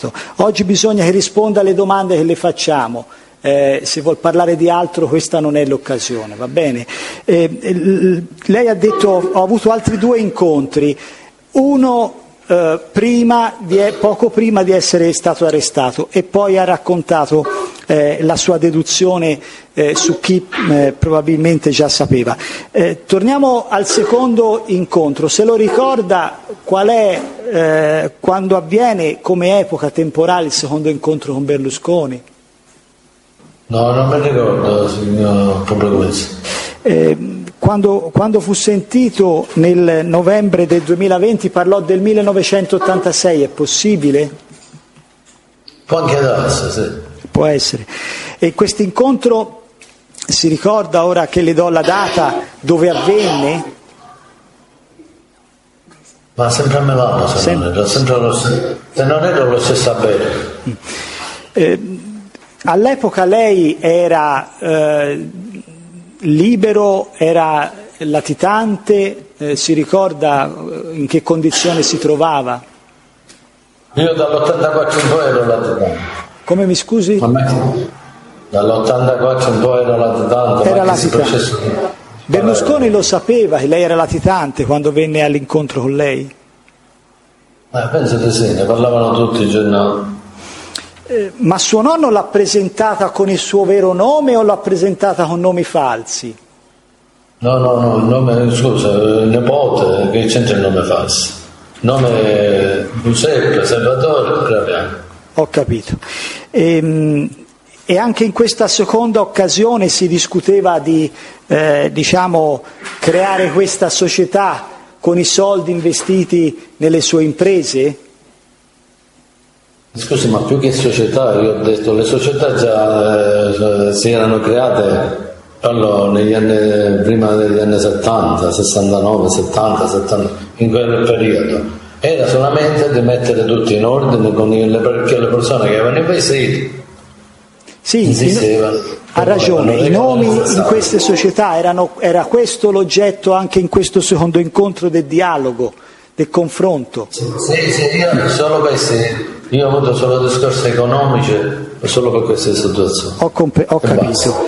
Oggi bisogna che risponda alle domande che le facciamo. Se vuol parlare di altro, questa non è l'occasione, va bene? Lei ha detto: ho avuto altri 2 incontri, uno poco prima di essere stato arrestato, e poi ha raccontato la sua deduzione su chi probabilmente già sapeva. Torniamo al secondo incontro. Se lo ricorda, qual è, quando avviene, come epoca temporale, il secondo incontro con Berlusconi? No, non mi ricordo, signor Pompeluzzi. Quando fu sentito nel novembre del 2020 parlò del 1986, è possibile? Può anche darsi, sì. Può essere. E questo incontro si ricorda, ora che le do la data, dove avvenne? Ma sempre a Milano, se non era lo stesso a Bere. All'epoca lei era libero, era latitante, si ricorda in che condizione si trovava? Io dall'84 in poi ero latitante. Come, mi scusi? Dall'84 in poi ero latitante. Era latitante. Berlusconi lo sapeva che lei era latitante quando venne all'incontro con lei? Penso di sì, ne parlavano tutti i giornali. Ma suo nonno l'ha presentata con il suo vero nome o l'ha presentata con nomi falsi? No, il nome, scusa, il nipote, che c'entra il nome falso? Nome Giuseppe Salvatore Graviano. Ho capito. E anche in questa seconda occasione si discuteva di creare questa società con i soldi investiti nelle sue imprese? Scusi, ma più che società, io ho detto, le società già si erano create, parlo negli anni, prima degli anni 70, 69, 70, 70, in quel periodo. Era solamente di mettere tutti in ordine perché le persone che avevano investito insistevano. Ha ragione, i nomi in queste società era questo l'oggetto anche in questo secondo incontro del dialogo, del confronto. Sì, io solo questi. Io ho avuto solo discorsi economici solo per queste situazioni. Ho capito.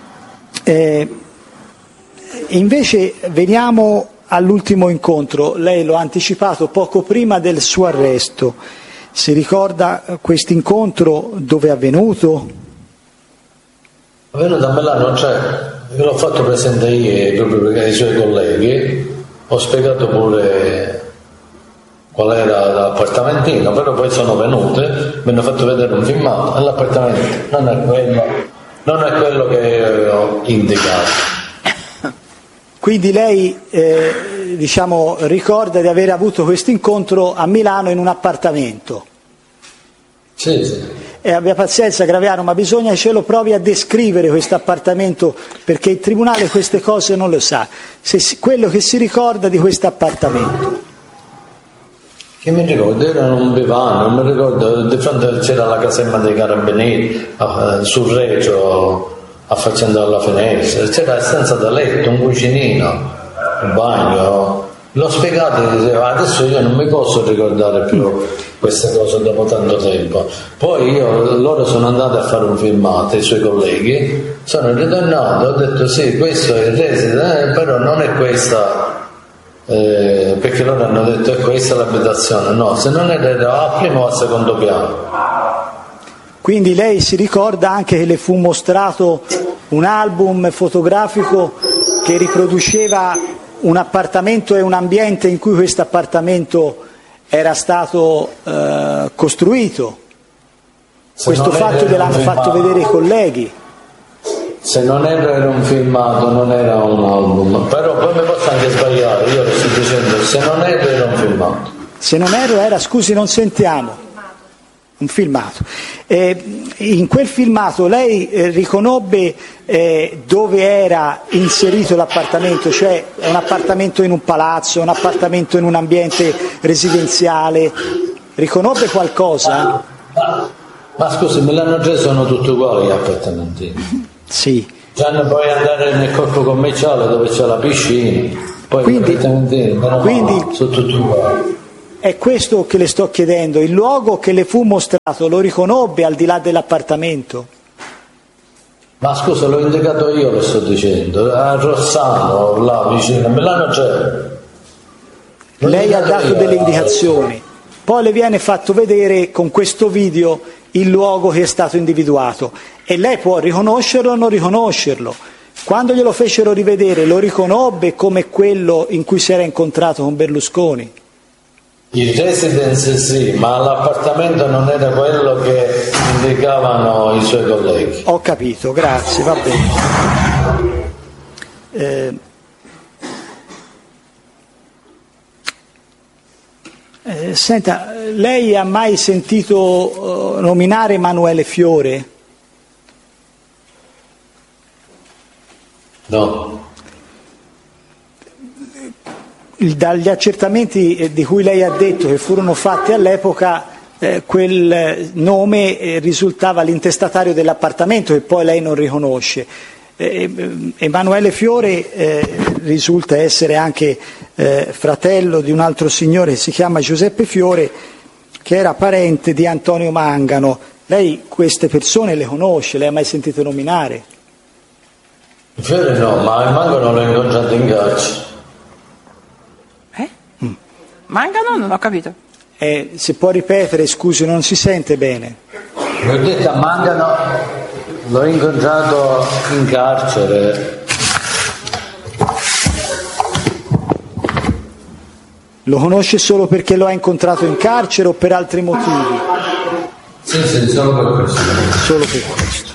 Invece veniamo all'ultimo incontro. Lei lo ha anticipato poco prima del suo arresto. Si ricorda questo incontro, dove è avvenuto? È avvenuto a Milano, io l'ho fatto presente ieri proprio ai suoi colleghi, ho spiegato pure qual era l'appartamentino, però poi sono venute, mi hanno fatto vedere un filmato e l'appartamento non è quello che ho indicato. Quindi lei ricorda di aver avuto questo incontro a Milano in un appartamento? Sì. Abbia pazienza, Graviano, ma bisogna che ce lo provi a descrivere questo appartamento, perché il tribunale queste cose non lo sa. Quello che si ricorda di questo appartamento. Che mi ricordo, era un divano, non mi ricordo, di fronte c'era la caserma dei carabinieri, sul Regio, affacciando alla finestra, c'era la stanza da letto, un cucinino, un bagno. L'ho spiegato e diceva: adesso io non mi posso ricordare più queste cose dopo tanto tempo. Poi loro sono andati a fare un filmato, i suoi colleghi, sono ritornato, ho detto sì, questo è il residence, però non è questa. Perché loro hanno detto è questa l'abitazione, no, se non era al primo o al secondo piano. Quindi lei si ricorda anche che le fu mostrato un album fotografico che riproduceva un appartamento e un ambiente in cui questo appartamento era stato costruito. Questo fatto gliel'hanno fatto vedere i colleghi. Se non era un filmato, non era un album, però poi mi posso anche sbagliare, io lo sto dicendo, se non era un filmato. Se non era, scusi, non sentiamo. Un filmato. In quel filmato lei riconobbe dove era inserito l'appartamento, cioè è un appartamento in un palazzo, un appartamento in un ambiente residenziale, riconobbe qualcosa? Ma scusi, Milano già sono tutti uguali gli appartamenti. Sì. Già non puoi andare nel corpo commerciale dove c'è la piscina, poi quindi sono tutti uguali. è questo che le sto chiedendo. Il luogo che le fu mostrato lo riconobbe al di là dell'appartamento? Ma scusa, l'ho indicato io, le sto dicendo, a Rossano, là vicino, a Milano c'è. Lei ha dato delle indicazioni, poi le viene fatto vedere con questo video il luogo che è stato individuato e lei può riconoscerlo o non riconoscerlo. Quando glielo fecero rivedere lo riconobbe come quello in cui si era incontrato con Berlusconi? Il residence sì, ma l'appartamento non era quello che indicavano i suoi colleghi. Ho capito, grazie, va bene. Senta, lei ha mai sentito nominare Emanuele Fiore? No. Dagli accertamenti di cui lei ha detto che furono fatti all'epoca, quel nome risultava l'intestatario dell'appartamento che poi lei non riconosce. Emanuele Fiore risulta essere anche fratello di un altro signore che si chiama Giuseppe Fiore, che era parente di Antonio Mangano. Lei queste persone le conosce, le ha mai sentito nominare? Fiore no, ma il Mangano l'ho incontrato in carcere. Mangano? Non ho capito. Se può ripetere, scusi, non si sente bene. L'ho detto a Mangano, l'ho incontrato in carcere. Lo conosce solo perché lo ha incontrato in carcere o per altri motivi? Sì, solo per questo. Solo per questo.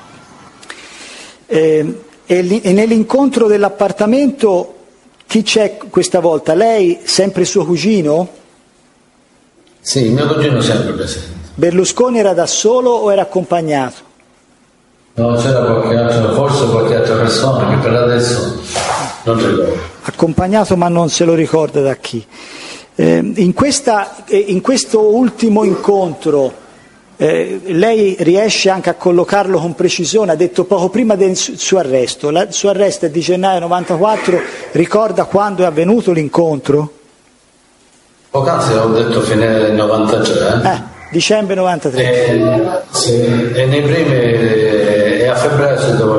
E nell'incontro dell'appartamento chi c'è questa volta? Lei, sempre suo cugino? Sì, il mio cugino è sempre presente. Berlusconi era da solo o era accompagnato? No, c'era qualche altro, forse qualche altra persona che per adesso non ricordo. Accompagnato ma non se lo ricorda da chi. In questo ultimo incontro lei riesce anche a collocarlo con precisione, ha detto poco prima del suo arresto. Il suo arresto è di gennaio 94, ricorda quando è avvenuto l'incontro? Poc'anzi ho detto fine 93. Dicembre 93. Sì, e nei primi e a febbraio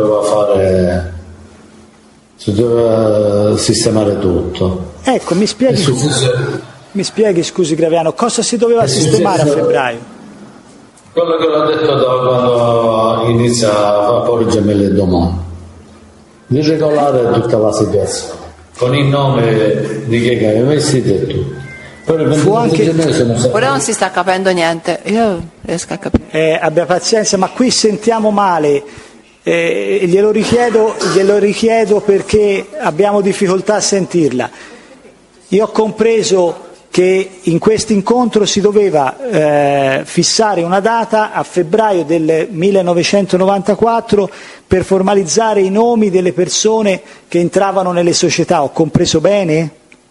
si doveva sistemare tutto. Ecco, mi spieghi, scusi Graviano, cosa si doveva sistemare a febbraio? Quello che l'ho detto da quando inizia a porgermi le domande, di regolare tutta la situazione con il nome di chi aveva vestito e tutto. Poi il 27 gennaio sono stato... Ora non si sta capendo niente, io riesco a capire. Abbia pazienza, ma qui sentiamo male, glielo richiedo perché abbiamo difficoltà a sentirla. Io ho compreso che in questo incontro si doveva fissare una data a febbraio del 1994 per formalizzare i nomi delle persone che entravano nelle società. Ho compreso bene?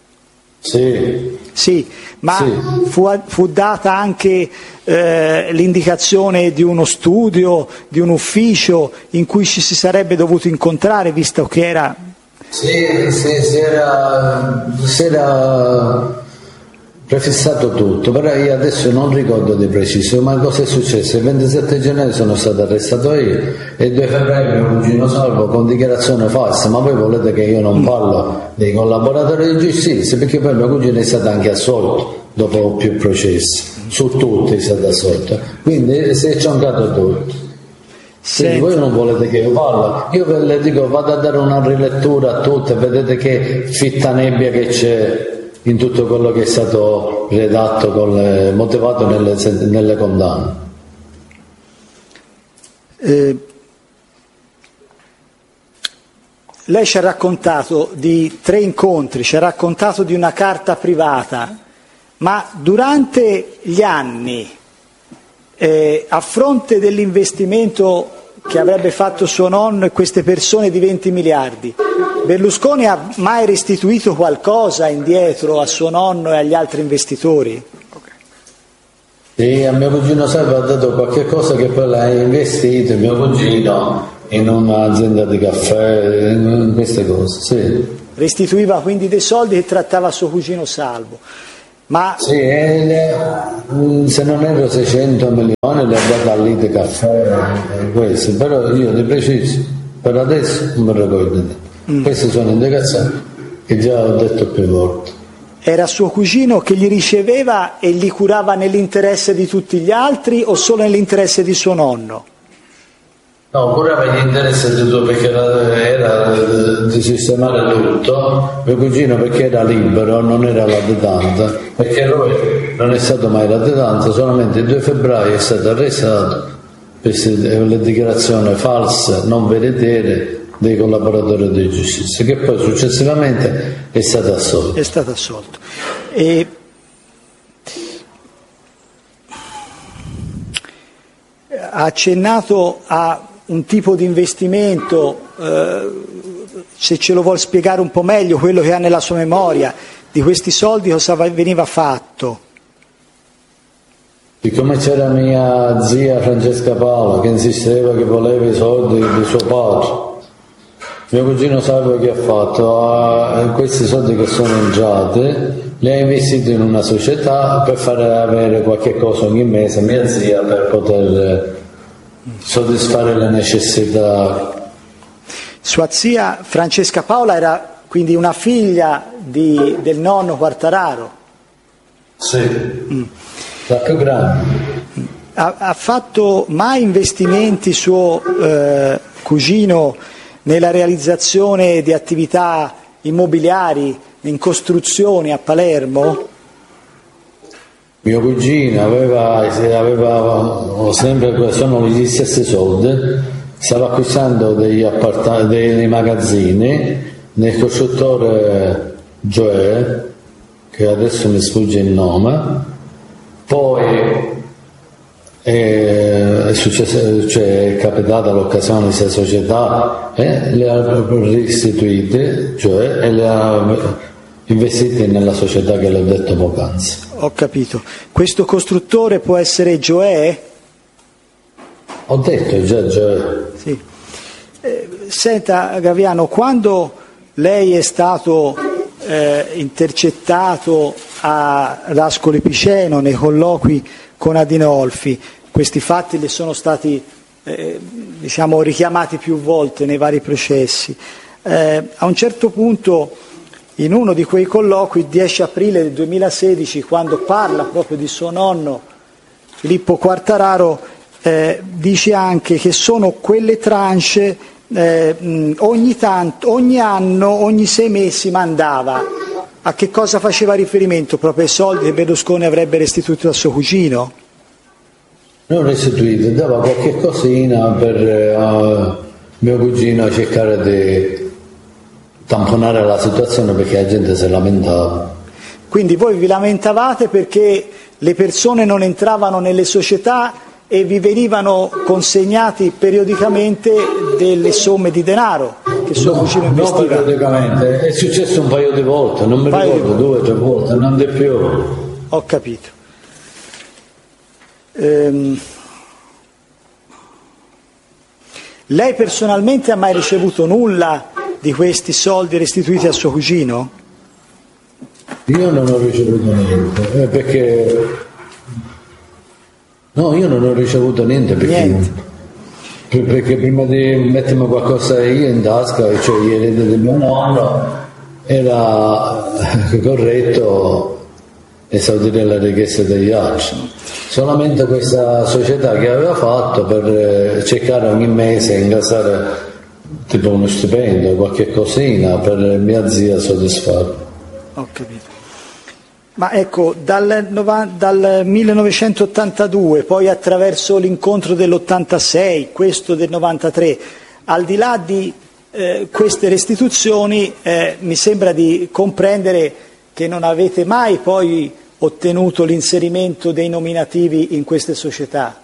Sì, ma sì. Fu data anche l'indicazione di uno studio, di un ufficio in cui ci si sarebbe dovuto incontrare, visto che era... Sì, si era prefissato tutto, però io adesso non ricordo di preciso, ma cosa è successo? Il 27 gennaio sono stato arrestato io e il 2 febbraio mio cugino Salvo con dichiarazione falsa. Ma voi volete che io non parlo dei collaboratori di giustizia? Perché poi mio cugino è stato anche assolto dopo più processi, su tutti è stato assolto, quindi si è cioncato tutto. Se voi non volete che io parlo, io ve le dico, vado a dare una rilettura a tutte, vedete che fitta nebbia che c'è in tutto quello che è stato redatto motivato nelle condanne. Lei ci ha raccontato di 3 incontri, ci ha raccontato di una carta privata, ma durante gli anni, a fronte dell'investimento che avrebbe fatto suo nonno e queste persone di 20 miliardi, Berlusconi ha mai restituito qualcosa indietro a suo nonno e agli altri investitori? Sì, a mio cugino Salvo ha dato qualche cosa che poi l'ha investito mio cugino in un'azienda di caffè, in queste cose, sì. Restituiva quindi dei soldi che trattava suo cugino Salvo. Ma sì, se non erro 600 milioni li ha dati all'Ite Caffè, questo, però io di preciso, per adesso non mi ricordo. Queste sono indicazioni che già ho detto più volte. era suo cugino che li riceveva e li curava nell'interesse di tutti gli altri o solo nell'interesse di suo nonno? No, curava gli interessi di tutto perché era di sistemare tutto, mio cugino perché era libero, non era latitante, perché lui non è stato mai latitante, solamente il 2 febbraio è stato arrestato per le dichiarazioni false, non veritiere dei collaboratori di giustizia, che poi successivamente è stato assolto. È stato assolto. E ha accennato a un tipo di investimento, se ce lo vuol spiegare un po' meglio, quello che ha nella sua memoria, di questi soldi cosa veniva fatto? Siccome c'era mia zia Francesca Paola che insisteva che voleva i soldi di suo padre, mio cugino sapeva che ha fatto, questi soldi che sono entrati li ha investiti in una società per far avere qualche cosa ogni mese a mia zia per poter soddisfare le necessità. Sua zia Francesca Paola era quindi una figlia del nonno Quartararo? Sì, la più grande. Ha fatto mai investimenti suo cugino nella realizzazione di attività immobiliari, in costruzioni a Palermo? Mio cugino aveva sempre, sono gli stessi soldi, stava acquistando dei magazzini nel costruttore Gioè, che adesso mi sfugge il nome, poi è successo, cioè è capitata l'occasione di questa società le ha restituite, cioè e le ha investite nella società che le ho detto poc'anzi. Ho capito. Questo costruttore può essere Gioè? Ho detto già Gioè. Sì. Senta Gaviano, quando lei è stato intercettato ad Ascoli Piceno nei colloqui con Adinolfi, questi fatti le sono stati richiamati più volte nei vari processi. A un certo punto, in uno di quei colloqui, il 10 aprile del 2016, quando parla proprio di suo nonno Filippo Quartararo, dice anche che sono quelle tranche ogni anno, ogni 6 mesi mandava. A che cosa faceva riferimento? Proprio ai soldi che Berlusconi avrebbe restituito a suo cugino? Non restituito, dava qualche cosina per mio cugino a cercare di tamponare la situazione perché la gente si lamentava. Quindi voi vi lamentavate perché le persone non entravano nelle società e vi venivano consegnati periodicamente delle somme di denaro che suo cugino investiva? Non periodicamente, è successo un paio di volte, non mi ricordo, 2 o 3 volte, non di più. Ho capito. Lei personalmente ha mai ricevuto nulla di questi soldi restituiti a suo cugino? Io non ho ricevuto niente, perché no, io non ho ricevuto niente perché prima di mettermi qualcosa io in tasca, cioè gli eredi del mio nonno, era corretto esaudire le richieste degli altri. Solamente questa società che aveva fatto per cercare ogni mese incassare tipo uno stipendio, qualche cosina per mia zia soddisfare. Ho capito. Ma ecco, dal 1982, poi attraverso l'incontro dell'86, questo del 93, al di là di queste restituzioni, mi sembra di comprendere che non avete mai poi ottenuto l'inserimento dei nominativi in queste società.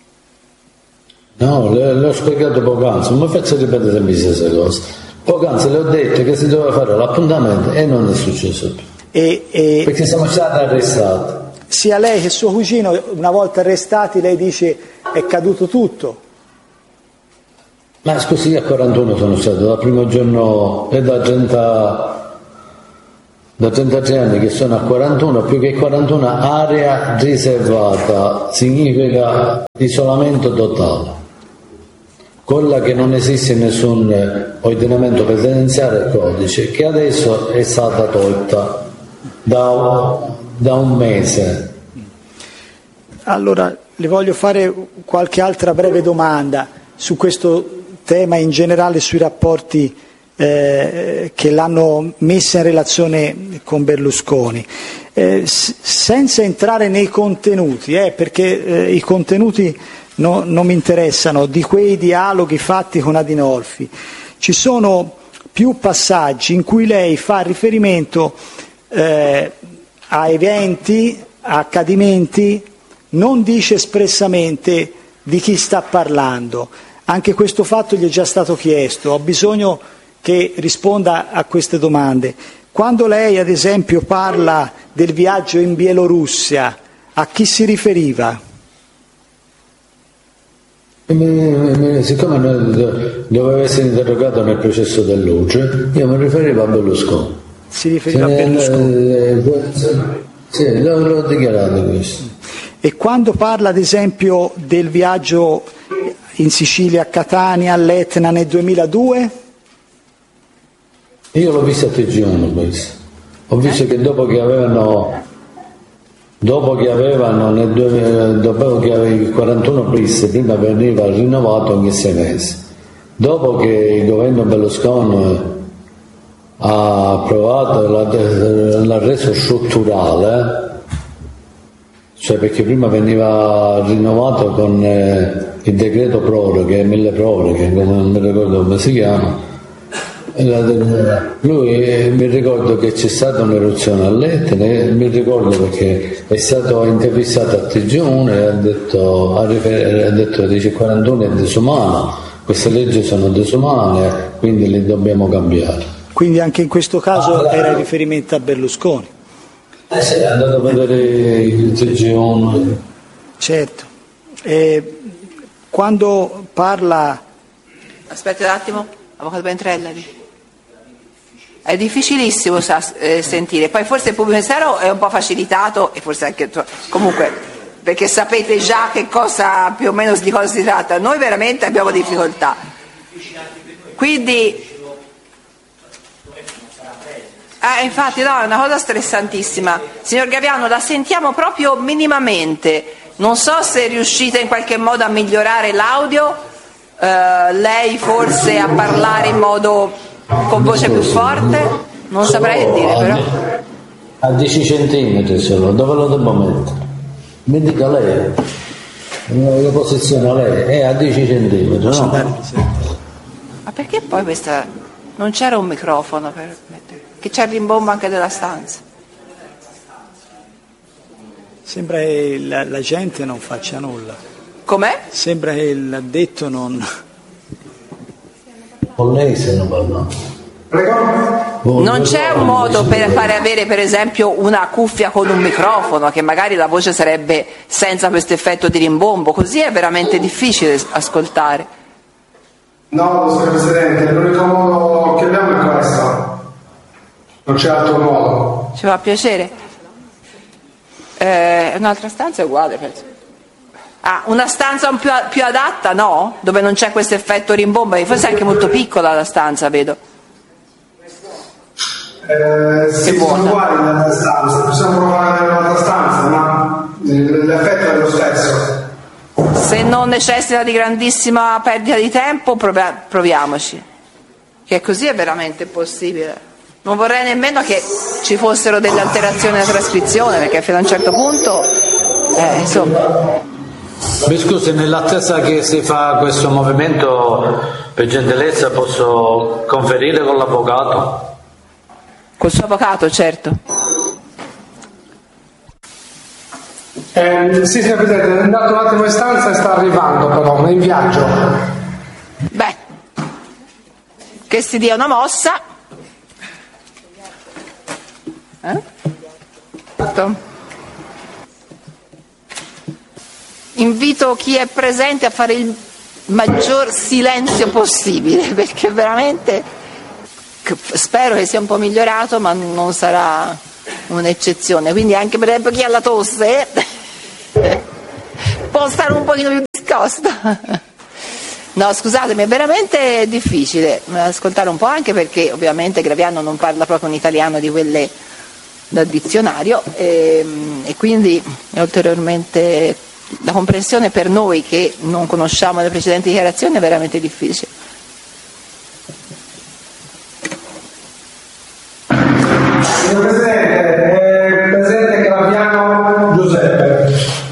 No, l'ho spiegato poc'anzi, non mi faccio ripetere sempre le stesse cose. Poc'anzi le ho detto che si doveva fare l'appuntamento e non è successo più. Perché siamo stati arrestati. Sia lei che suo cugino, una volta arrestati, lei dice è caduto tutto. Ma scusi, io a 41 sono stato, dal primo giorno e da 30 da 33 anni che sono a 41, più che 41, area riservata, significa isolamento totale. Quella che non esiste in nessun ordinamento presidenziale e codice, che adesso è stata tolta da un mese. Allora, le voglio fare qualche altra breve domanda su questo tema, in generale sui rapporti che l'hanno messa in relazione con Berlusconi, senza entrare nei contenuti, perché i contenuti non mi interessano, di quei dialoghi fatti con Adinolfi. Ci sono più passaggi in cui lei fa riferimento a eventi, a accadimenti, non dice espressamente di chi sta parlando. Anche questo fatto gli è già stato chiesto, ho bisogno che risponda a queste domande. Quando lei, ad esempio, parla del viaggio in Bielorussia, a chi si riferiva? Siccome doveva essere interrogato nel processo del Luce, io mi riferivo a Berlusconi. Si riferiva a Berlusconi? Sì, l'ho dichiarato questo. E quando parla, ad esempio, del viaggio in Sicilia, a Catania, all'Etna nel 2002? Io l'ho visto a TG1 questo. Ho visto che dopo che avevano il 41 bis, prima veniva rinnovato ogni 6 mesi. Dopo che il governo Berlusconi ha approvato l'arresto strutturale, cioè perché prima veniva rinnovato con il decreto proroghe, 1000 proroghe, non mi ricordo come si chiama. Lui, mi ricordo che c'è stata un'eruzione all'Etna, mi ricordo perché è stato intervistato a TG1 e ha detto dice 41 è disumano, queste leggi sono disumane, quindi le dobbiamo cambiare. Quindi anche in questo caso era riferimento a Berlusconi? Sì, è andato a vedere il TG1. Certo. Quando parla... Aspetti un attimo, avvocato Ventrella. È difficilissimo sentire, poi forse il pubblico ministero è un po' facilitato e forse anche comunque perché sapete già che cosa più o meno di cosa si tratta, noi veramente abbiamo difficoltà, quindi infatti no, è una cosa stressantissima. Signor Gaviano, la sentiamo proprio minimamente, non so se riuscite in qualche modo a migliorare l'audio, lei forse a parlare in modo con voce più forte, non saprei dire però. A 10 centimetri solo, dove lo devo mettere? Mi dica lei, la posizione lei è a 10 centimetri, no? Ma perché poi questa non c'era un microfono per mettere? Che c'è il rimbombo anche della stanza. Sembra che la gente non faccia nulla. Com'è? Sembra che l'addetto non... Con lei se non parla. Prego? Non c'è un modo per fare avere per esempio una cuffia con un microfono, che magari la voce sarebbe senza questo effetto di rimbombo, così è veramente difficile ascoltare. No, signor Presidente, l'unico modo che abbiamo è questo, non c'è altro modo. Ci fa piacere. Un'altra stanza è uguale, penso. Una stanza più adatta, no? Dove non c'è questo effetto rimbombo, forse è anche molto piccola la stanza, vedo. Sì, sono uguali nell'altra stanza, possiamo provare nell'altra stanza, ma l'effetto è lo stesso. Se non necessita di grandissima perdita di tempo, proviamoci. Che così è veramente possibile. Non vorrei nemmeno che ci fossero delle alterazioni nella trascrizione, perché fino a un certo punto, insomma... Mi scusi, nell'attesa che si fa questo movimento, per gentilezza posso conferire con l'avvocato? Col suo avvocato, certo. Sì, signor Presidente, è andato un attimo in stanza e sta arrivando però, è in viaggio. Beh, che si dia una mossa. Invito chi è presente a fare il maggior silenzio possibile, perché veramente spero che sia un po' migliorato, ma non sarà un'eccezione, quindi anche per esempio chi ha la tosse può stare un pochino più discosto. No, scusatemi, è veramente difficile ascoltare un po', anche perché ovviamente Graviano non parla proprio un italiano di quelle da dizionario, e quindi è ulteriormente, la comprensione per noi che non conosciamo le precedenti dichiarazioni è veramente difficile. Signor Presidente, è presente Graviano Giuseppe.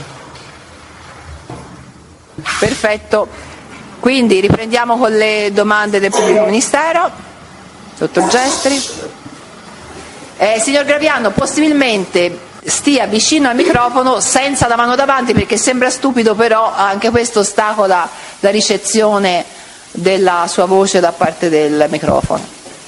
Perfetto, quindi riprendiamo con le domande del pubblico ministero. Dottor Gestri. Signor Graviano, possibilmente stia vicino al microfono senza la mano davanti, perché sembra stupido, però anche questo ostacola la ricezione della sua voce da parte del microfono.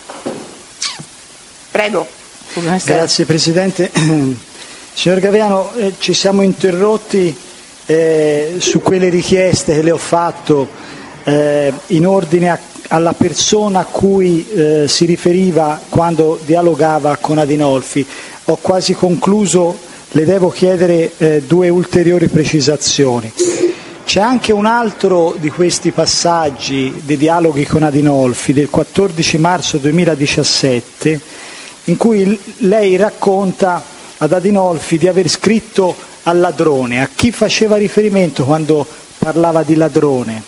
Prego. Grazie Presidente. Signor Graviano, ci siamo interrotti su quelle richieste che le ho fatto in ordine alla persona a cui si riferiva quando dialogava con Adinolfi. Ho quasi concluso, le devo chiedere due ulteriori precisazioni. C'è anche un altro di questi passaggi dei dialoghi con Adinolfi del 14 marzo 2017 in cui lei racconta ad Adinolfi di aver scritto al ladrone. A chi faceva riferimento quando parlava di ladrone?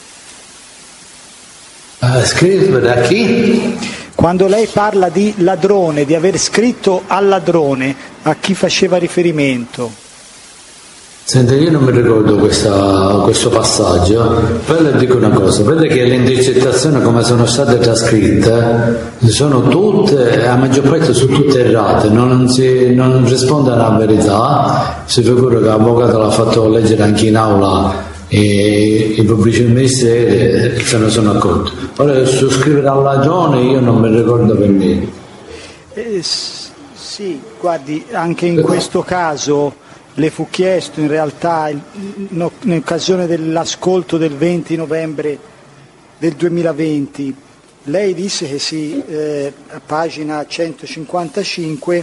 Scrivere a chi? Quando lei parla di ladrone, di aver scritto al ladrone, a chi faceva riferimento? Senta, io non mi ricordo questo passaggio, però le dico una cosa, vede che le intercettazioni come sono state trascritte sono tutte, la maggior parte sono tutte errate, non rispondono alla verità. Si figura che l'avvocato l'ha fatto leggere anche in aula e i pubblici ministeri se ne sono accorti. Ora, su scrivere al ladrone io non mi ricordo per niente. Sì, guardi, anche in questo caso le fu chiesto in realtà in occasione dell'ascolto del 20 novembre del 2020. Lei disse che a pagina 155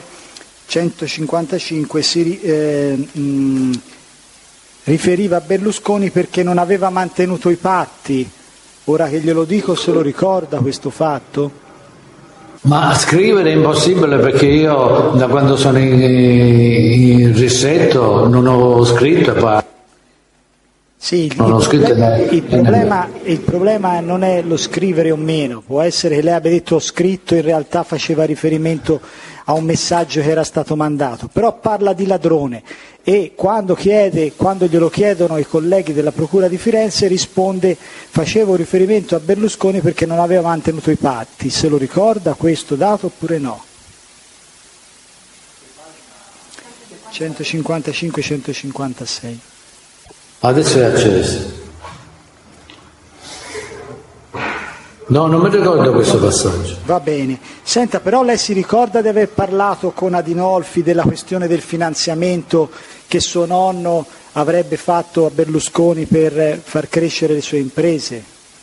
si riferiva a Berlusconi perché non aveva mantenuto i patti. Ora che glielo dico, se lo ricorda questo fatto? Ma scrivere è impossibile, perché io da quando sono in risetto non ho scritto e poi sì, non ho scritto il problema non è lo scrivere o meno, può essere che lei abbia detto scritto, in realtà faceva riferimento a un messaggio che era stato mandato, però parla di ladrone e quando glielo chiedono i colleghi della Procura di Firenze risponde: facevo riferimento a Berlusconi perché non aveva mantenuto i patti. Se lo ricorda questo dato oppure no? 155-156. Adesso è acceso. No, non mi ricordo questo passaggio. Va bene. Senta, però lei si ricorda di aver parlato con Adinolfi della questione del finanziamento che suo nonno avrebbe fatto a Berlusconi per far crescere le sue imprese?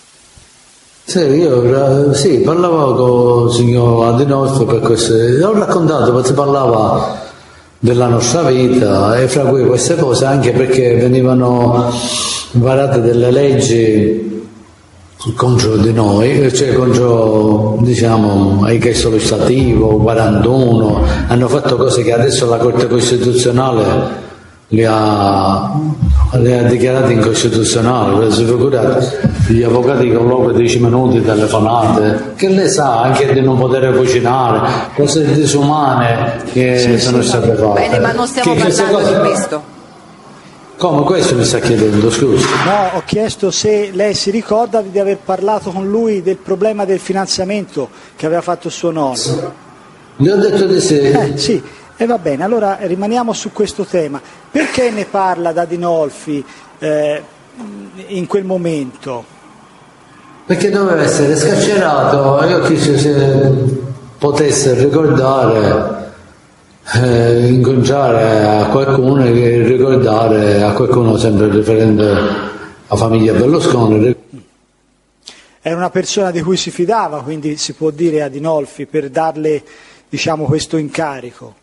Sì, parlavo con il signor Adinolfi per questo. L'ho raccontato, si parlava della nostra vita e fra cui queste cose, anche perché venivano varate delle leggi contro di noi, cioè contro, diciamo, il chiesto legislativo 41, hanno fatto cose che adesso la Corte Costituzionale le ha dichiarate incostituzionali. Si figurate, gli avvocati con loro 10 minuti telefonate, che lei sa anche di non poter cucinare, cose disumane che sono state fatte. Bene, ma non stiamo parlando di questo. Come, questo mi sta chiedendo, scusi? No, ho chiesto se lei si ricorda di aver parlato con lui del problema del finanziamento che aveva fatto suo nonno. Gli ho detto di sì. Sì, e va bene, allora rimaniamo su questo tema. Perché ne parla da Adinolfi in quel momento? Perché doveva essere scarcerato e ho chiesto se potesse ricordare, inconciare a qualcuno e ricordare a qualcuno sempre riferente a famiglia Berlusconi. era una persona di cui si fidava, quindi si può dire, Adinolfi, per darle, diciamo, questo incarico.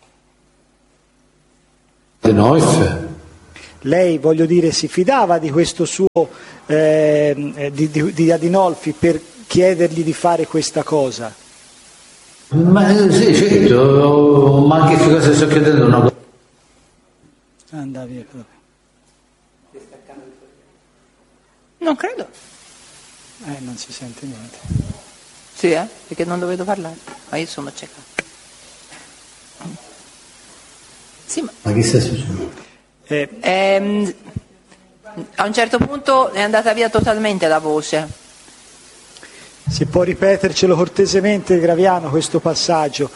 Adinolfi? Lei, voglio dire, si fidava di questo suo, di Adinolfi per chiedergli di fare questa cosa? Ma sì, certo, ma che cosa sto chiedendo? Una cosa? Andava via proprio. Non credo. Non si sente niente. Sì, perché non dovevo parlare. Ma io sono cieca. Sì, Ma che sta succedendo? A un certo punto è andata via totalmente la voce. Se può ripetercelo cortesemente, Graviano, questo passaggio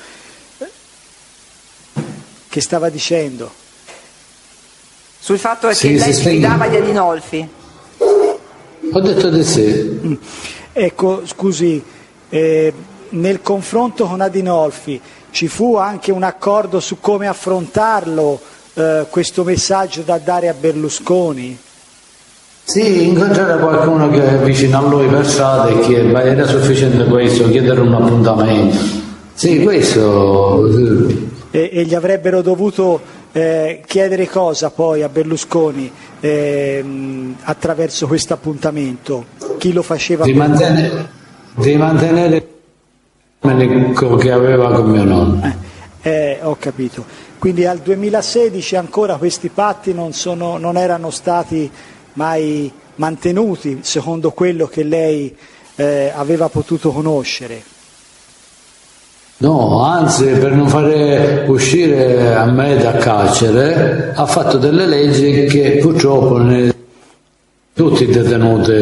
che stava dicendo. Sul fatto che lei si fidava di Adinolfi. Ho detto di sì. Ecco, scusi, nel confronto con Adinolfi ci fu anche un accordo su come affrontarlo, questo messaggio da dare a Berlusconi? Sì, incontrare qualcuno che è vicino a lui per strada e che era sufficiente questo, chiedere un appuntamento. Sì, questo. E gli avrebbero dovuto chiedere cosa poi a Berlusconi attraverso questo appuntamento? Chi lo faceva? Di mantenere il che aveva con mio nonno. Ho capito. Quindi al 2016 ancora questi patti non erano stati mai mantenuti, secondo quello che lei aveva potuto conoscere? No, anzi, per non fare uscire a me da carcere ha fatto delle leggi che purtroppo tutti i detenuti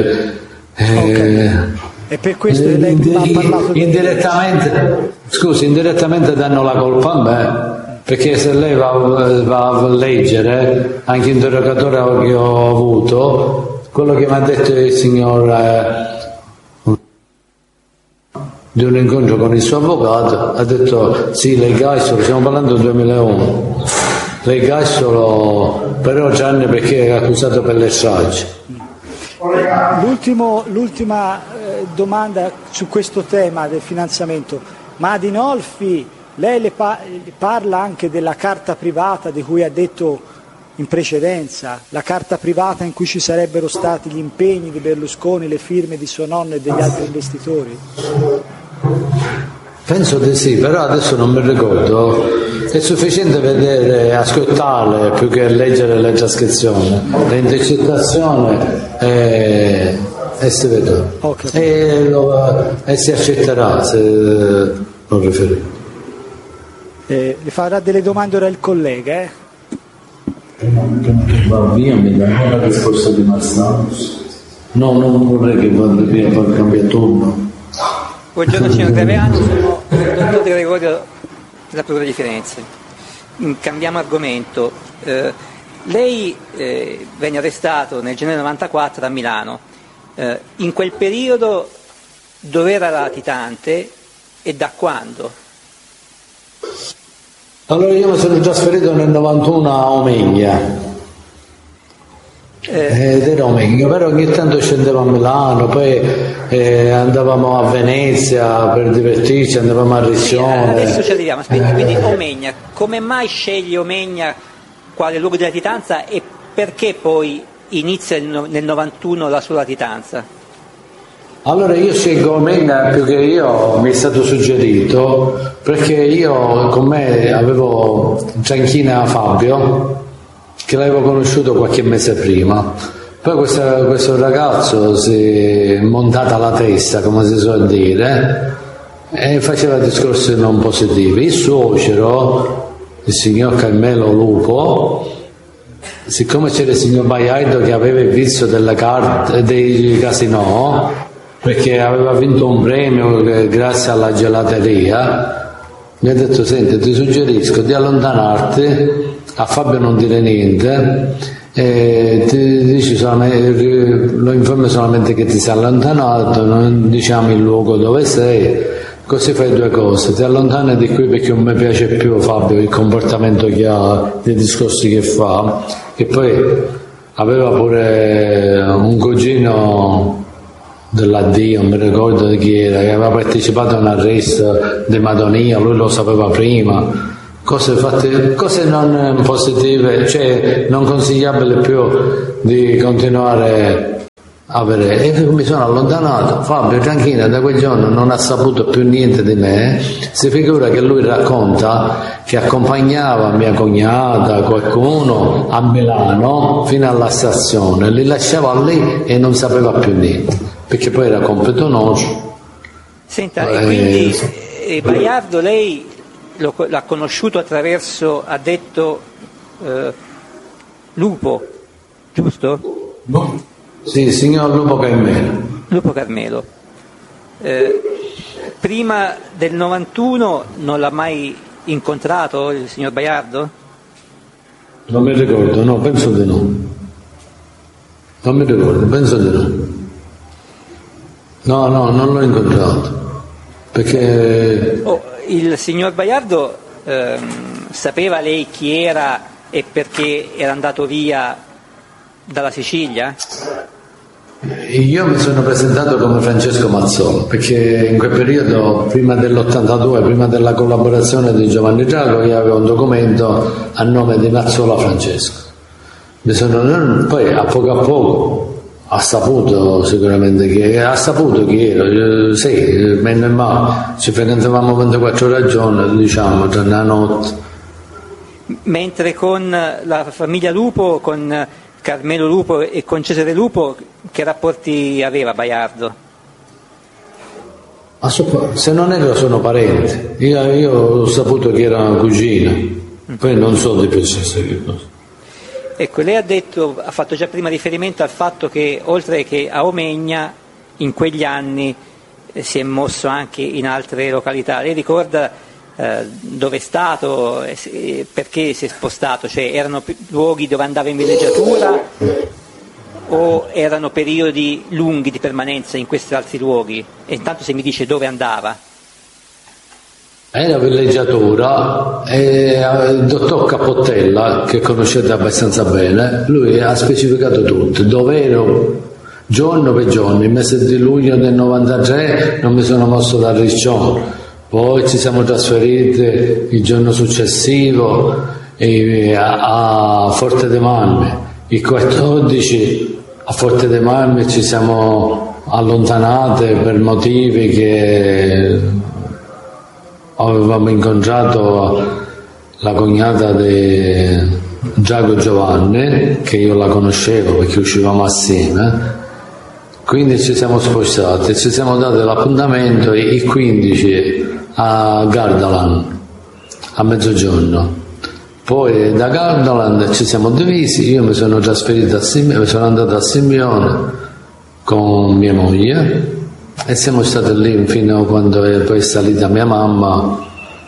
e per questo lei prima ha parlato indirettamente danno la colpa a me, perché se lei va a leggere anche l'interrogatorio che ho avuto, quello che mi ha detto il signor di un incontro con il suo avvocato, ha detto sì, l'ergastolo, stiamo parlando del 2001, l'ergastolo per 8 anni perché è accusato per le stragi. L'ultima domanda su questo tema del finanziamento, ma Adinolfi, lei le parla anche della carta privata di cui ha detto in precedenza, la carta privata in cui ci sarebbero stati gli impegni di Berlusconi, le firme di suo nonno e degli altri investitori? Penso di sì, però adesso non mi ricordo. È sufficiente vedere, ascoltarle più che leggere le trascrizioni, le intercettazioni e si vedrà. E si accetterà se lo riferirò. Le farà delle domande ora il collega, Va via, mi dà una risposta di Massimo. No, non vorrei che vada via per cambiare turno. Buongiorno signor Graviano, sono il dottor Gregorio della Procura di Firenze. Cambiamo argomento. Lei venne arrestato nel gennaio 94 a Milano. In quel periodo dove era la latitante e da quando? Allora io mi sono trasferito nel 91 a Omegna. Ed era Omegna, però ogni tanto scendevo a Milano, poi andavamo a Venezia per divertirci, andavamo a Riccione. Adesso ci arriviamo, aspetti, quindi Omegna, come mai sceglie Omegna quale luogo di latitanza e perché poi inizia nel 91 la sua latitanza? Allora io scelgo Omegna più che io, mi è stato suggerito, perché io con me avevo Gianchina Fabio, che l'avevo conosciuto qualche mese prima. Poi questo ragazzo si è montata la testa, come si suol dire, e faceva discorsi non positivi. Il suocero, il signor Carmelo Lupo, siccome c'era il signor Baiardo che aveva il vizio delle carte dei casinò, perché aveva vinto un premio grazie alla gelateria, mi ha detto: senti, ti suggerisco di allontanarti, a Fabio non dire niente, ti dici lo informi solamente che ti sei allontanato, non diciamo il luogo dove sei, così fai due cose: ti allontani di qui perché non mi piace più Fabio, il comportamento che ha, i discorsi che fa, e poi aveva pure un cugino dell'addio, non mi ricordo di chi era, che aveva partecipato a un arresto di Madonia, lui lo sapeva prima, cose non positive, cioè non consigliabili più di continuare a vedere. E mi sono allontanato. Fabio Gianchina da quel giorno non ha saputo più niente di me. Si figura che lui racconta che accompagnava mia cognata, qualcuno a Milano fino alla stazione, li lasciava lì e non sapeva più niente, perché poi era compito nostro. Senta, e quindi Baiardo lei l'ha conosciuto attraverso, ha detto, Lupo, giusto? No. Sì, signor Lupo Carmelo. Lupo Carmelo. Prima del 91 non l'ha mai incontrato il signor Baiardo? Non mi ricordo, no, penso di no. Non mi ricordo, penso di no. No, non l'ho incontrato. Perché... il signor Baiardo sapeva lei chi era e perché era andato via dalla Sicilia? Io mi sono presentato come Francesco Mazzola, perché in quel periodo, prima dell'82, prima della collaborazione di Giovanni Drago, io avevo un documento a nome di Mazzola Francesco. Poi a poco ha saputo sicuramente chi ero, sì, meno e male, ci frequentavamo 24 ore al giorno, diciamo, tra la notte. Mentre con la famiglia Lupo, con Carmelo Lupo e con Cesare Lupo, che rapporti aveva Baiardo? Se non ero sono parenti, io ho saputo che era una cugina, poi non so di preciso che cosa. Ecco, lei ha fatto già prima riferimento al fatto che oltre che a Omegna in quegli anni si è mosso anche in altre località. Lei ricorda dove è stato, perché si è spostato? Cioè erano luoghi dove andava in villeggiatura o erano periodi lunghi di permanenza in questi altri luoghi? E intanto se mi dice dove andava. Era villeggiatura e il dottor Capottella, che conoscete abbastanza bene, lui ha specificato tutto, dove ero giorno per giorno. Il mese di luglio del 93 non mi sono mosso da Riccione, poi ci siamo trasferiti il giorno successivo a Forte dei Marmi, il 14 a Forte dei Marmi ci siamo allontanati per motivi che avevamo incontrato la cognata di Giacomo Giovanni, che io la conoscevo perché uscivamo assieme, quindi ci siamo spostati, ci siamo dati l'appuntamento il 15 a Gardaland a mezzogiorno. Poi da Gardaland ci siamo divisi, io mi sono trasferito mi sono andato a Simione con mia moglie e siamo stati lì fino a quando poi è salita mia mamma,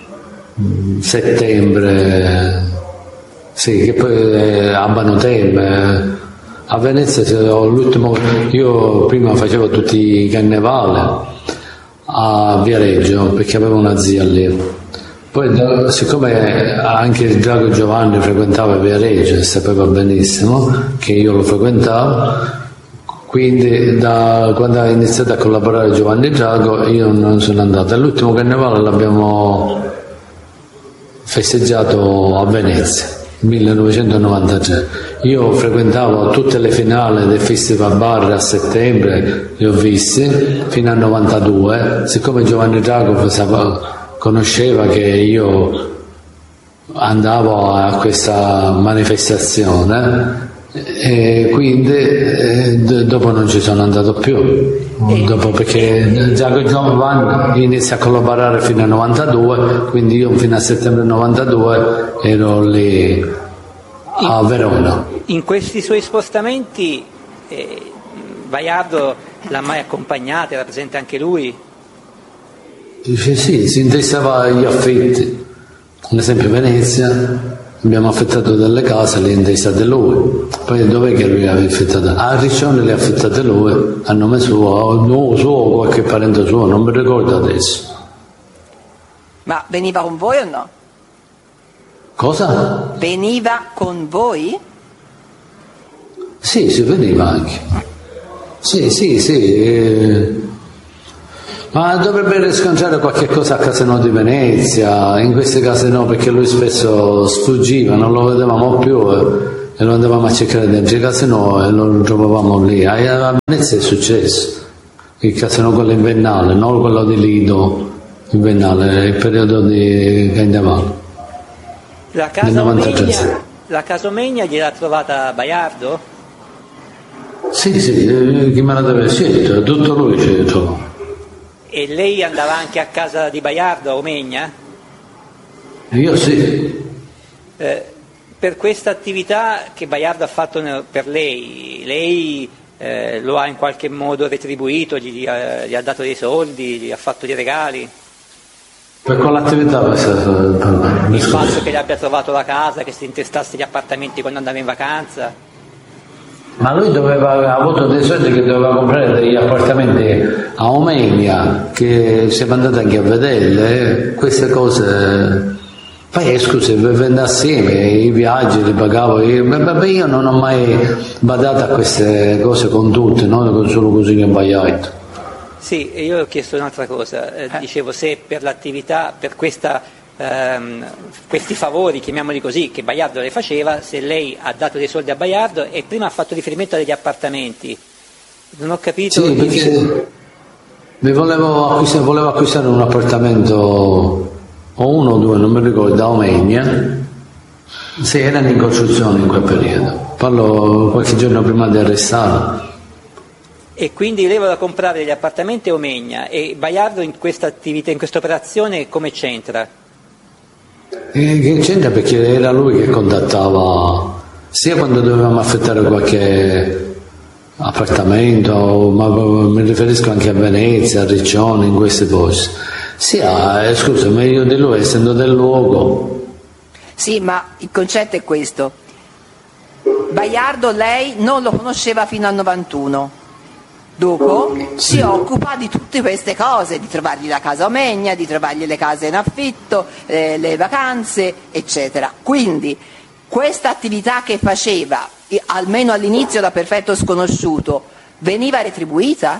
settembre, sì, che poi a Banutemme, a Venezia l'ultimo, io prima facevo tutti i carnevali a Viareggio perché avevo una zia lì. Poi siccome anche Giacomo Giovanni frequentava Viareggio e sapeva benissimo che io lo frequentavo, quindi quando ha iniziato a collaborare Giovanni Drago io non sono andato. L'ultimo carnevale l'abbiamo festeggiato a Venezia, 1993. Io frequentavo tutte le finali del Festival Bar a settembre, le ho viste fino al 92. Siccome Giovanni Drago conosceva che io andavo a questa manifestazione, e quindi dopo non ci sono andato più, dopo, perché Giacomo Giovanni inizia a collaborare fino al 92, quindi io fino a settembre 92 ero lì a Verona. In questi suoi spostamenti Baiardo l'ha mai accompagnata? Era presente anche lui? Sì, si interessava agli affitti, ad esempio Venezia. Abbiamo affittato delle case, le intestate lui. Poi dov'è che lui aveva affittato? A Riccione le ha affittate lui, a nome suo, o qualche parente suo, non mi ricordo adesso. Ma veniva con voi o no? Cosa? Veniva con voi? Sì, si veniva anche. Sì. Ma dovrebbe riscontrare qualche cosa a Casino di Venezia, in queste case no, perché lui spesso sfuggiva, non lo vedevamo più e lo andavamo a cercare dentro i casino e lo trovavamo lì. A Venezia è successo, il casino quello invernale, non quello di Lido invernale, il periodo di Candiavale. La casa Omegna gliel'ha trovata Baiardo? Sì, chi me la deve scegliere, tutto lui ci trova. E lei andava anche a casa di Baiardo a Omegna? Io sì. Per questa attività che Baiardo ha fatto per lei lo ha in qualche modo retribuito, gli ha dato dei soldi, gli ha fatto dei regali? Per quell'attività Il fatto che gli abbia trovato la casa, che si intestasse gli appartamenti quando andava in vacanza? Ma lui aveva avuto dei soldi che doveva comprare degli appartamenti a Omegna, che siamo andati anche a vederle, queste cose. Poi scusi, vivendo assieme, i viaggi li pagavo io. Io non ho mai badato a queste cose con tutte, non solo così che Baiardo. Sì, io ho chiesto un'altra cosa, dicevo se per l'attività, per questi favori, chiamiamoli così, che Baiardo le faceva, se lei ha dato dei soldi a Baiardo e prima ha fatto riferimento agli appartamenti. Non ho capito. Sì, perché volevo acquistare un appartamento, o uno o due, non mi ricordo, a Omegna. Sì, erano in costruzione in quel periodo. Parlo qualche giorno prima di arrestarlo. E quindi lei voleva comprare degli appartamenti a Omegna, e Baiardo in questa attività, in questa operazione, come c'entra? Che c'entra perché era lui che contattava, sia quando dovevamo affittare qualche appartamento, ma mi riferisco anche a Venezia, a Riccione, in questi posti. Sia, scusa, meglio di lui, essendo del luogo. Sì, ma il concetto è questo. Baiardo lei non lo conosceva fino al 91. Dopo si occupa di tutte queste cose, di trovargli la casa a Omegna, di trovargli le case in affitto, le vacanze, eccetera. Quindi questa attività che faceva, almeno all'inizio da perfetto sconosciuto, veniva retribuita?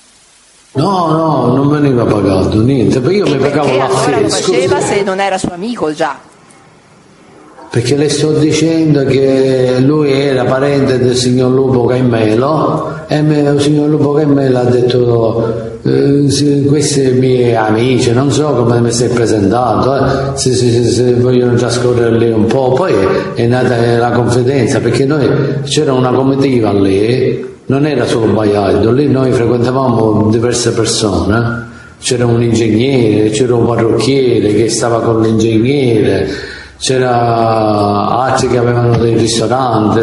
No, non veniva pagato niente, perché io mi pagavo l'affitto. Allora lo faceva se non era suo amico già? Perché le sto dicendo che lui era parente del signor Lupo Caimelo e il signor Lupo Caimelo ha detto questi miei amici, non so come mi si è presentato, se vogliono trascorrere lì un po'. Poi è nata la confidenza, perché noi c'era una comitiva lì, non era solo Baiardo, lì noi frequentavamo diverse persone, c'era un ingegnere, c'era un parrucchiere che stava con l'ingegnere, c'era altri che avevano dei ristoranti,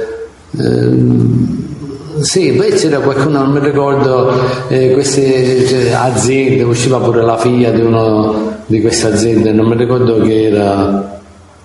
sì, poi c'era qualcuno, non mi ricordo, queste aziende, usciva pure la figlia di una di queste aziende, non mi ricordo che era,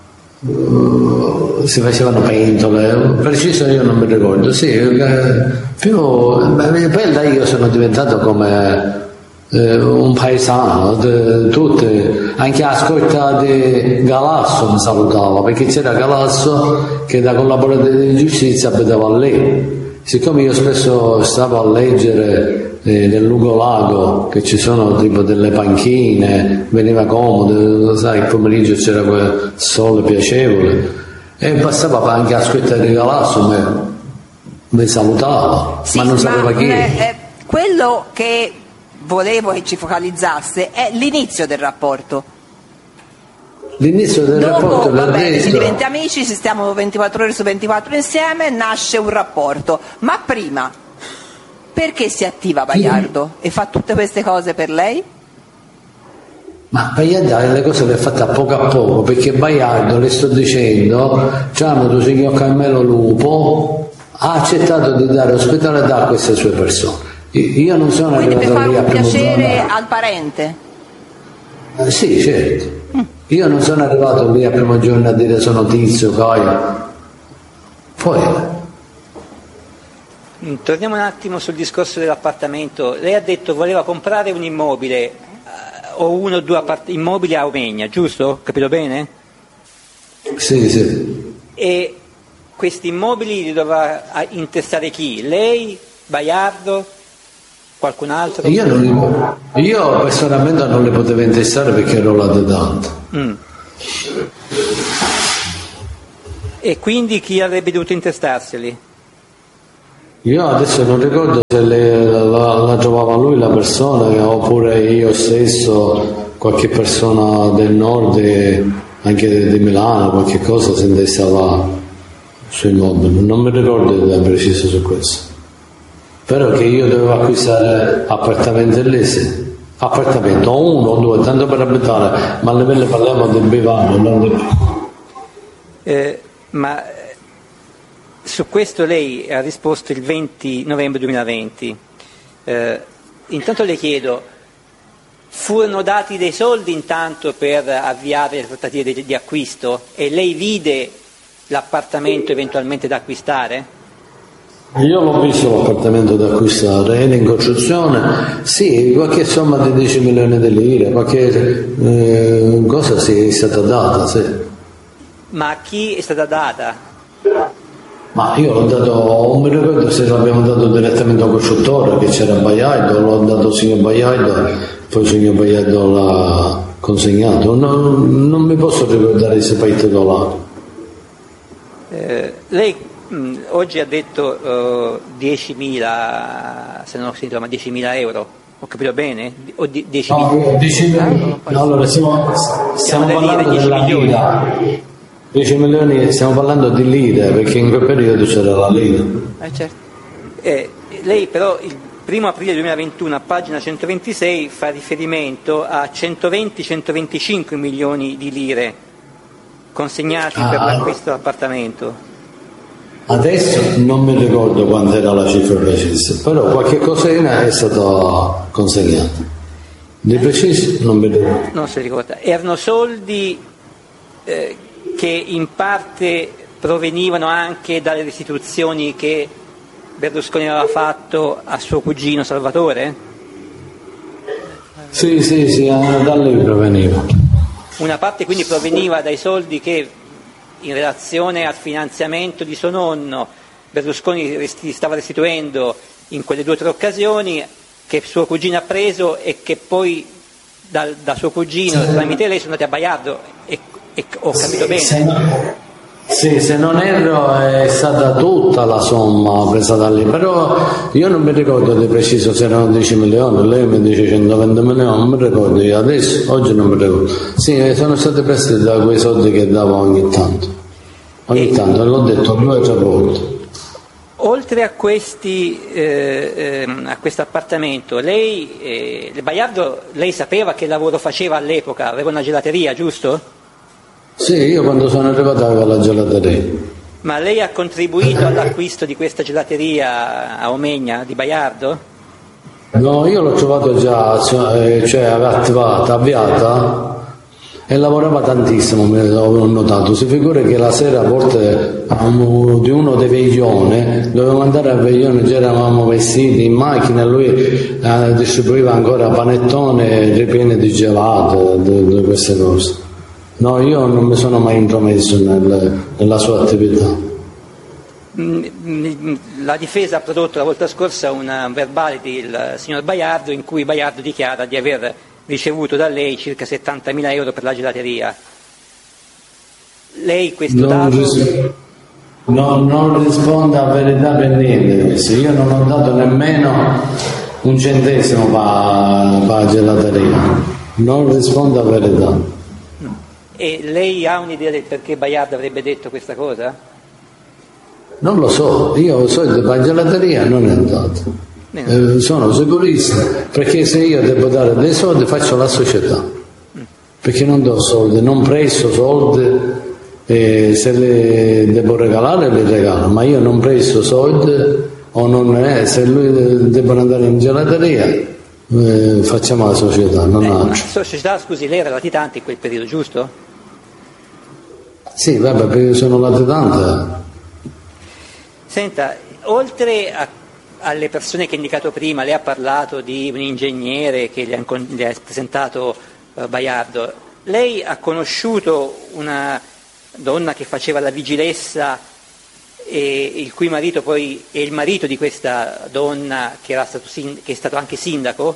si facevano pentole, preciso io non mi ricordo, sì, più, poi da io sono diventato come un paesano, tutte, anche a scorta di Galasso mi salutava, perché c'era Galasso che da collaboratore di giustizia abitava lì. Siccome io spesso stavo a leggere nel Lungolago, che ci sono tipo delle panchine, veniva comodo, sai, il pomeriggio c'era quel sole piacevole, e passava anche a scorta di Galasso, mi salutava, sì, ma non sapeva chi. Quello che volevo che ci focalizzasse è l'inizio del rapporto. L'inizio del rapporto, va bene, si diventa amici, si stiamo 24 ore su 24 insieme, nasce un rapporto, ma prima perché si attiva Baiardo e fa tutte queste cose per lei? Ma Baiardo le cose le ha fatte a poco, perché Baiardo, le sto dicendo, tramite il signor Carmelo Lupo ha accettato di dare ospitalità a queste sue persone. Io non sono quindi arrivato per lì fare a un piacere al parente? Sì, certo. Io non sono arrivato lì al primo giorno a dire sono Tizio, Caio. Poi torniamo un attimo sul discorso dell'appartamento. Lei ha detto voleva comprare un immobile o uno o due immobili a Omegna, giusto? Ho capito bene? Sì. E questi immobili li doveva intestare chi? Lei Baiardo? Qualcun altro? Io personalmente non le potevo intestare perché ero latitante. E quindi chi avrebbe dovuto intestarseli? Io adesso non ricordo se la trovava lui la persona oppure io stesso, qualche persona del nord, anche di Milano, qualche cosa si intestava sui mobili. Non mi ricordo da preciso su questo. Però che io dovevo acquistare appartamenti lì, sì. Appartamento, uno o due, tanto per abitare, ma a livello parliamo del bivano, non del... Ma su questo lei ha risposto il 20 novembre 2020. Intanto le chiedo, furono dati dei soldi intanto per avviare le trattative di acquisto e lei vide l'appartamento eventualmente da acquistare? Io l'ho visto l'appartamento da acquistare, era in costruzione, sì, qualche somma di 10 milioni di lire, qualche cosa sì, è stata data, sì. Ma a chi è stata data? Ma io l'ho dato, non mi ricordo se l'abbiamo dato direttamente a un costruttore, che c'era Baiardo, l'ho dato al signor Baiardo, poi il signor Baiardo l'ha consegnato, non mi posso ricordare se poi titolare. Lei oggi ha detto 10.000, se non ho sentito, ma 10.000 euro, ho capito bene? O 10.000? No, 10.000. Allora stiamo parlando della lira. 10 milioni, stiamo parlando di lire, perché in quel periodo c'era la lira. Certo. Lei però il 1 aprile 2021 a pagina 126 fa riferimento a 120-125 milioni di lire consegnati per l'acquisto dell'appartamento. Adesso non mi ricordo quanto era la cifra precisa, però qualche cosina è stata consegnata. Di preciso non mi ricordo. Non si ricorda. Erano soldi che in parte provenivano anche dalle restituzioni che Berlusconi aveva fatto a suo cugino Salvatore? Sì, da lì proveniva. Una parte quindi proveniva dai soldi che in relazione al finanziamento di suo nonno Berlusconi stava restituendo in quelle 2 o 3 occasioni, che suo cugino ha preso e che poi da suo cugino tramite lei sono andati a Baiardo e ho capito bene? Sì, se non erro è stata tutta la somma presa da lì, però io non mi ricordo di preciso se erano 10 milioni, lei mi dice 120 milioni, non mi ricordo io adesso, oggi non mi ricordo. Sì, sono stati prestati da quei soldi che davo ogni tanto, l'ho detto 2 o 3 volte. Oltre a questo appartamento, lei, Baiardo, lei sapeva che lavoro faceva all'epoca? Aveva una gelateria, giusto? Sì, io quando sono arrivato avevo la gelateria. Ma lei ha contribuito all'acquisto di questa gelateria a Omegna di Baiardo? No, io l'ho trovato già, cioè avviata e lavorava tantissimo, ho notato. Si figura che la sera a volte di uno dei veglioni dovevamo andare a veglione, già eravamo vestiti in macchina e lui distribuiva ancora panettone ripieni di gelato, di queste cose. No, io non mi sono mai intromesso nella sua attività. La difesa ha prodotto la volta scorsa un verbale del signor Baiardo in cui Baiardo dichiara di aver ricevuto da lei circa 70.000 euro per la gelateria. Lei questo dato... Non risponde a verità per niente, io non ho dato nemmeno un centesimo per la gelateria, non risponde a verità. E lei ha un'idea del perché Baiardo avrebbe detto questa cosa? Non lo so, io so che la gelateria non è andato. Sono sicurissimo, perché se io devo dare dei soldi faccio la società, perché non do soldi, non presto soldi, se li devo regalare li regalo, ma io non presto soldi o non se lui debbono andare in gelateria facciamo la società, non altro. La società, scusi, lei era latitante in quel periodo, giusto? Sì, vabbè, perché sono latitante. Senta, oltre alle persone che ho indicato prima, lei ha parlato di un ingegnere che le ha presentato Baiardo, lei ha conosciuto una donna che faceva la vigilessa e il cui marito poi è il marito di questa donna che è stato anche sindaco?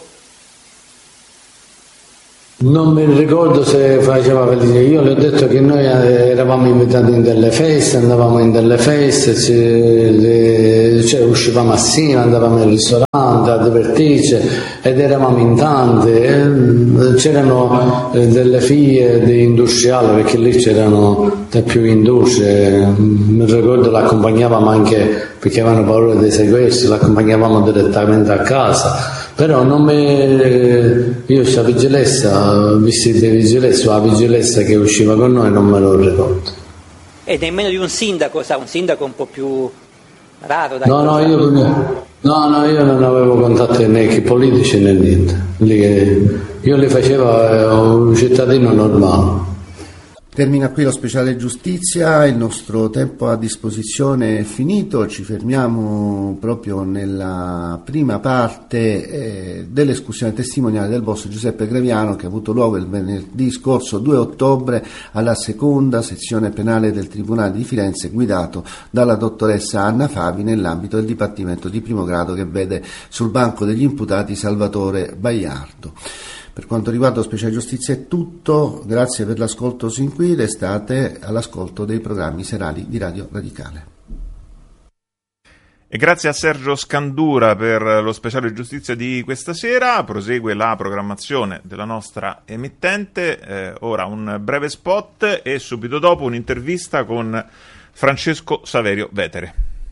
Non mi ricordo se faceva felice. Io le ho detto che noi eravamo invitati in delle feste, andavamo in delle feste, cioè uscivamo assieme, andavamo al ristorante a divertirci ed eravamo in tante. C'erano delle figlie di industriali, perché lì c'erano più industrie. Mi ricordo l'accompagnavamo anche perché avevano paura dei sequestri, l'accompagnavamo direttamente a casa. Però io sta vigilessa, vestita di vigilessa, la vigilessa che usciva con noi non me lo ricordo. E nemmeno di un sindaco, un sindaco un po' più raro. Dai, no, io non avevo contatti né politici né niente. Io li facevo un cittadino normale. Termina qui lo speciale giustizia, il nostro tempo a disposizione è finito, ci fermiamo proprio nella prima parte dell'escursione testimoniale del boss Giuseppe Greviano, che ha avuto luogo il venerdì scorso 2 ottobre alla seconda sezione penale del Tribunale di Firenze, guidato dalla dottoressa Anna Fabi nell'ambito del Dipartimento di Primo Grado, che vede sul banco degli imputati Salvatore Baiardo. Per quanto riguarda lo speciale giustizia è tutto, grazie per l'ascolto sin qui, restate all'ascolto dei programmi serali di Radio Radicale. E grazie a Sergio Scandura per lo speciale giustizia di questa sera. Prosegue la programmazione della nostra emittente, ora un breve spot e subito dopo un'intervista con Francesco Saverio Vetere.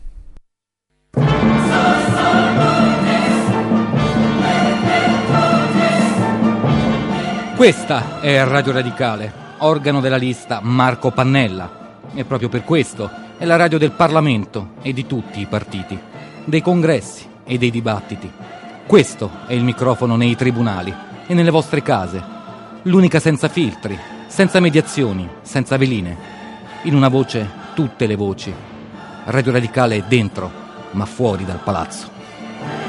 Questa è Radio Radicale, organo della lista Marco Pannella, e proprio per questo è la radio del Parlamento e di tutti i partiti, dei congressi e dei dibattiti. Questo è il microfono nei tribunali e nelle vostre case, l'unica senza filtri, senza mediazioni, senza veline. In una voce, tutte le voci. Radio Radicale è dentro, ma fuori dal palazzo.